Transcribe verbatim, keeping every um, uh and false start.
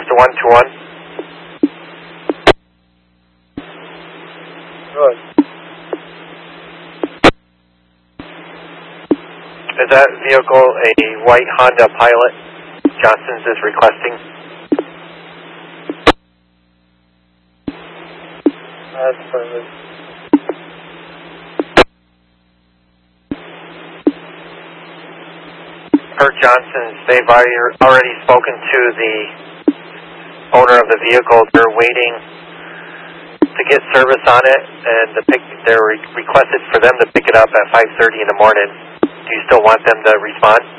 Delta one two one. Good. Is that vehicle a white Honda Pilot Johnson's is requesting? That's perfect. Per Johnson's, they've already spoken to the owner of the vehicle. They're waiting to get service on it, and the pick, they're re requested for them to pick it up at five thirty in the morning. Do you still want them to respond?